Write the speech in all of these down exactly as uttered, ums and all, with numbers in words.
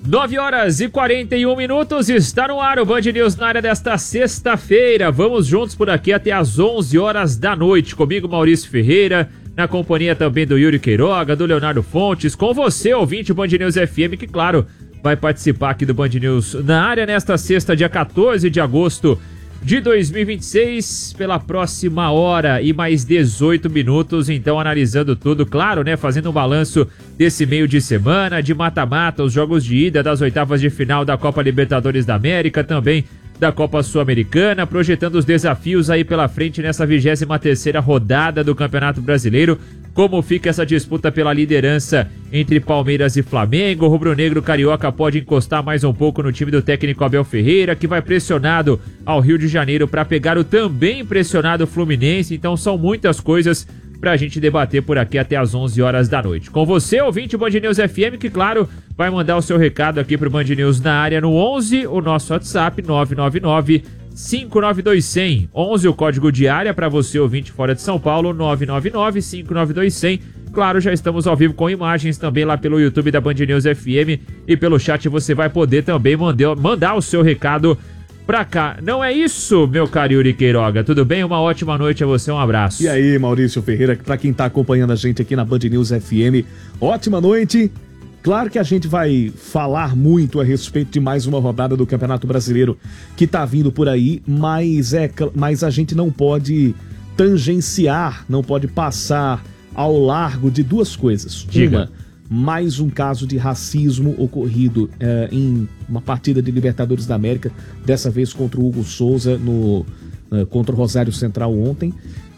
nove horas e quarenta e um minutos, está no ar o Band News na área desta sexta-feira. Vamos juntos por aqui até às onze horas da noite. Comigo, Maurício Ferreira, na companhia também do Yuri Queiroga, do Leonardo Fontes, com você, ouvinte Band News F M, que claro, vai participar aqui do Band News na área nesta sexta, dia quatorze de agosto de dois mil e vinte e seis, pela próxima hora e mais dezoito minutos, então analisando tudo, claro, né, fazendo um balanço desse meio de semana, de mata-mata, os jogos de ida das oitavas de final da Copa Libertadores da América, também da Copa Sul-Americana, projetando os desafios aí pela frente nessa vigésima terceira rodada do Campeonato Brasileiro, como fica essa disputa pela liderança entre Palmeiras e Flamengo. O rubro-negro carioca pode encostar mais um pouco no time do técnico Abel Ferreira, que vai pressionado ao Rio de Janeiro para pegar o também pressionado Fluminense. Então são muitas coisas pra gente debater por aqui até às onze horas da noite. Com você, ouvinte Band News F M, que claro, vai mandar o seu recado aqui pro Band News na área no onze, o nosso WhatsApp nove nove nove, cinco nove dois, zero zero. onze o código de área para você, ouvinte fora de São Paulo, nove nove nove, cinco nove dois, zero zero. Claro, já estamos ao vivo com imagens também lá pelo YouTube da Band News F M, e pelo chat você vai poder também mandar, mandar o seu recado pra cá. Não é isso, meu caro Yuri Queiroga? Tudo bem? Uma ótima noite a você, um abraço. E aí, Maurício Ferreira, pra quem tá acompanhando a gente aqui na Band News F M, ótima noite. Claro que a gente vai falar muito a respeito de mais uma rodada do Campeonato Brasileiro que tá vindo por aí, mas, é, mas a gente não pode tangenciar, não pode passar ao largo de duas coisas. Diga. Uma, mais um caso de racismo ocorrido é, em uma partida de Libertadores da América, dessa vez contra o Hugo Souza, no, uh, contra o Rosário Central ontem.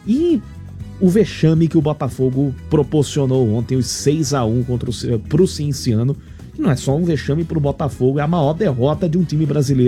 E o vexame que o Botafogo proporcionou ontem, os seis a um contra o, pro Cienciano. Que não é só um vexame pro Botafogo, é a maior derrota de um time brasileiro